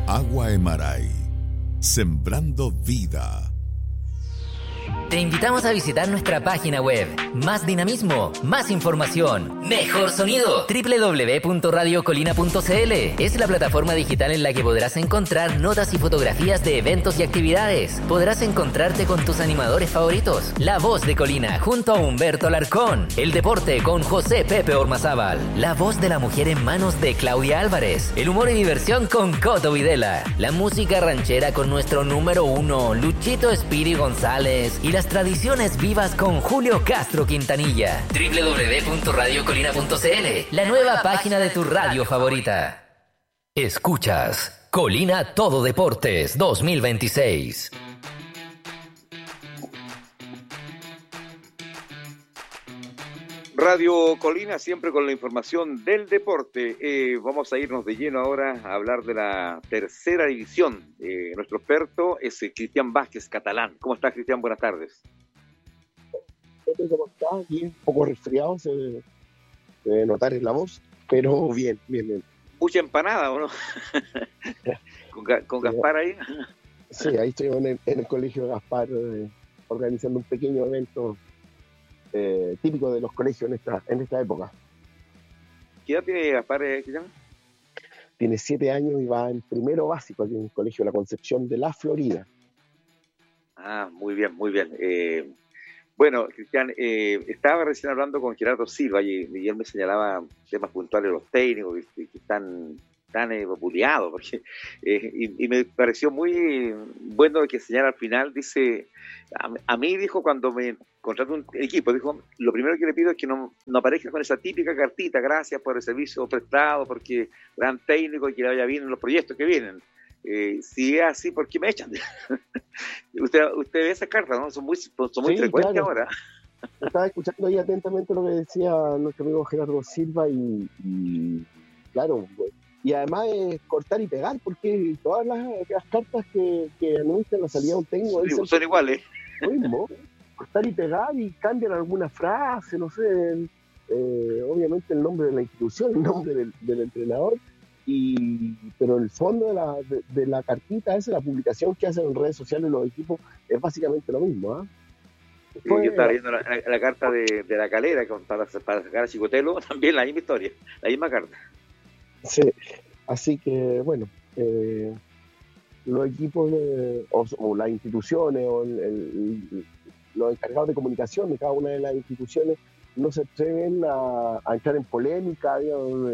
Agua Emaray, sembrando vida. Te invitamos a visitar nuestra página web. Más dinamismo, más información, mejor sonido. www.radiocolina.cl es la plataforma digital en la que podrás encontrar notas y fotografías de eventos y actividades. Podrás encontrarte con tus animadores favoritos. La Voz de Colina junto a Humberto Alarcón. El deporte con José Pepe Ormazábal. La voz de la mujer en manos de Claudia Álvarez. El humor y diversión con Coto Videla. La música ranchera con nuestro número 1, Luchito Espiri González. Y las tradiciones vivas con Julio Castro Quintanilla. www.radiocolina.cl, la nueva página de tu radio favorita. Escuchas Colina Todo Deportes 2026. Radio Colina, siempre con la información del deporte. Vamos a irnos de lleno ahora a hablar de la tercera división. Nuestro experto es Cristian Vázquez, catalán. ¿Cómo estás, Cristian? Buenas tardes. ¿Cómo estás? Bien, un poco resfriado, se debe notar en la voz, pero bien. Mucha empanada, ¿o no? ¿Con Gaspar ahí? Sí, ahí estoy en el colegio de Gaspar organizando un pequeño evento típico de los colegios en esta época. ¿Qué edad tiene Gaspar, Cristian? Tiene 7 años y va en primero básico aquí en el colegio La Concepción de la Florida. Ah, muy bien, muy bien. Bueno, Cristian, estaba recién hablando con Gerardo Silva y él me señalaba temas puntuales de los técnicos que están tan vapuleados, porque y me pareció muy bueno que señala al final, dice, a mí dijo, cuando me contrató un equipo, dijo, lo primero que le pido es que no aparezca con esa típica cartita, gracias por el servicio prestado, porque gran técnico y que le vaya bien en los proyectos que vienen. Si es así, ¿por qué me echan? usted ve esas cartas, ¿no? Son muy frecuentes, claro. Ahora. Estaba escuchando ahí atentamente lo que decía nuestro amigo Gerardo Silva y claro, y además es cortar y pegar, porque todas las cartas que anuncian la salida de un técnico son iguales. Lo mismo, cortar y pegar y cambian alguna frase, no sé, obviamente el nombre de la institución, el nombre del entrenador. Pero el fondo de la cartita esa, la publicación que hacen en redes sociales los equipos, es básicamente lo mismo. Yo estaba viendo la carta de la Calera para sacar a Chicotelo, también la misma historia, la misma carta. Sí, así que bueno, los equipos o las instituciones o los encargados de comunicación de cada una de las instituciones no se atreven a entrar en polémica, digamos,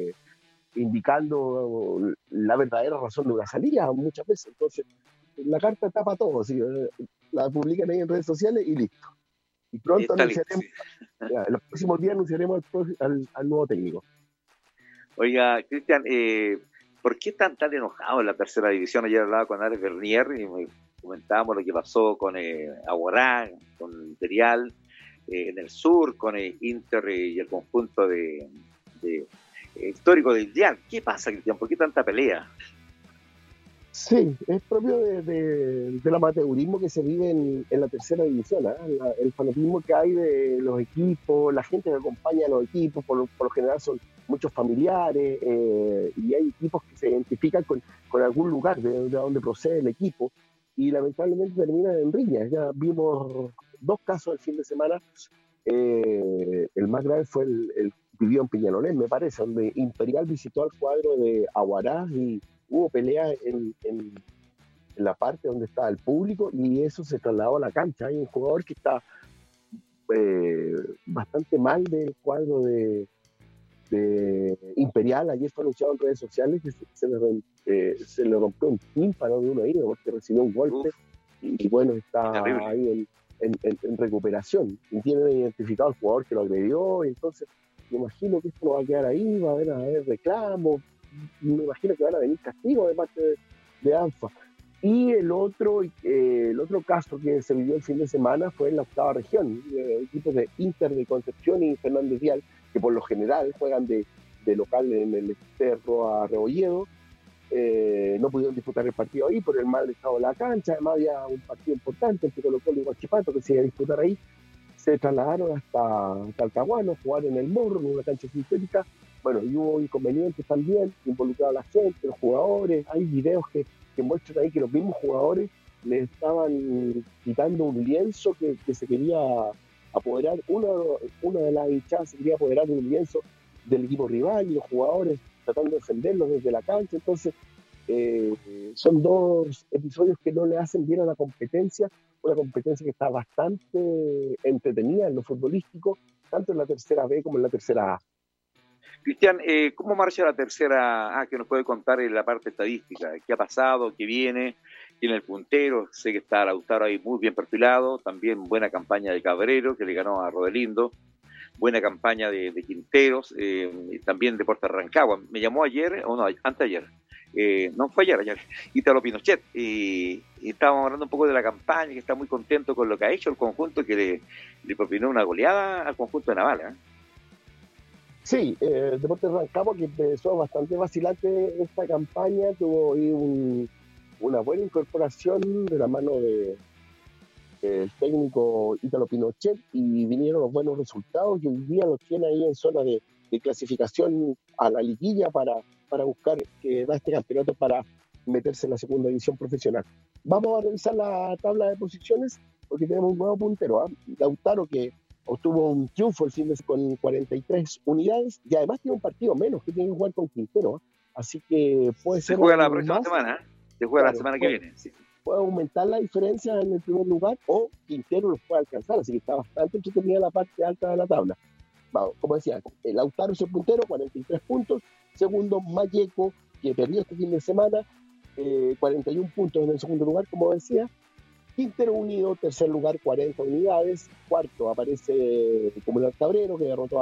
indicando la verdadera razón de una salida muchas veces. Entonces la carta tapa todo, ¿sí? La publican ahí en redes sociales y listo. Y pronto anunciaremos, en los próximos días anunciaremos al nuevo técnico. Oiga, Cristian, ¿por qué están tan enojados en la tercera división? Ayer hablaba con Alex Bernier y comentábamos lo que pasó con Aguará, con Imperial, en el sur, con Inter y el conjunto de histórico del Dial. ¿Qué pasa, Cristian? ¿Por qué tanta pelea? Sí, es propio del amateurismo que se vive en la tercera división, el fanatismo que hay de los equipos, la gente que acompaña a los equipos, por lo general son muchos familiares, y hay equipos que se identifican con algún lugar de donde procede el equipo, y lamentablemente terminan en riñas. Ya vimos 2 casos el fin de semana. El más grave fue el vivió en Peñalolén, me parece, donde Imperial visitó al cuadro de Aguará y hubo pelea en la parte donde estaba el público, y eso se trasladó a la cancha. Hay un jugador que está bastante mal del cuadro de Imperial. Ayer fue anunciado en redes sociales que se le rompió un tímpano de uno ahí porque recibió un golpe. Y bueno, está ahí en recuperación, y tienen identificado al jugador que lo agredió, y entonces me imagino que esto no va a quedar ahí, va a haber reclamos, me imagino que van a venir castigos de parte de ANFA. Y el otro caso que se vivió el fin de semana fue en la octava región, equipos de Inter de Concepción y Fernández Vial, que por lo general juegan de local en el Cerro a Rebolledo. No pudieron disputar el partido ahí por el mal estado de la cancha. Además había un partido importante entre Colo-Colo y Huachipato que se iba a disputar ahí. Se trasladaron hasta Talcahuano, jugar en el Morro, en una cancha sintética, bueno, y hubo inconvenientes también, involucrado a la gente, los jugadores. Hay videos que muestran ahí que los mismos jugadores le estaban quitando un lienzo que se quería apoderar, una de las hinchadas se quería apoderar de un lienzo del equipo rival y los jugadores tratando de defenderlo desde la cancha. Entonces, son dos episodios que no le hacen bien a la competencia, una competencia que está bastante entretenida en lo futbolístico, tanto en la tercera B como en la tercera A. Cristian, ¿cómo marcha la tercera A? ¿Qué nos puede contar en la parte estadística? ¿Qué ha pasado? ¿Qué viene? Tiene el puntero, sé que está Lautaro ahí muy bien perfilado, también buena campaña de Cabrero, que le ganó a Rodelindo, buena campaña de Quinteros, también de Puerto Rancagua. Me llamó ayer, o no, anteayer, no fue ayer, Ítalo Pinochet, y estábamos hablando un poco de la campaña, que está muy contento con lo que ha hecho el conjunto, que le propinó una goleada al conjunto de Naval, ¿eh? Sí, Deportes Rancagua, que empezó bastante vacilante esta campaña, tuvo ahí una buena incorporación de la mano del técnico Ítalo Pinochet, y vinieron los buenos resultados, y hoy día los tiene ahí en zona de clasificación a la liguilla para buscar que da este campeonato para meterse en la segunda división profesional. Vamos a revisar la tabla de posiciones porque tenemos un nuevo puntero, Lautaro, que obtuvo un triunfo el fin de semana con 43 unidades y además tiene un partido menos que tiene que jugar con Quintero, así que puede ser... Se juega la próxima semana, se juega la semana que viene. Sí. Puede aumentar la diferencia en el primer lugar o Quintero los puede alcanzar, así que está bastante entretenida la parte alta de la tabla. Vamos, como decía, el Lautaro es el puntero, 43 puntos. Segundo, Malleco, que perdió este fin de semana, 41 puntos en el segundo lugar, como decía. Quintero Unido, tercer lugar, 40 unidades. Cuarto aparece Comunidad Cabrero, que derrotó a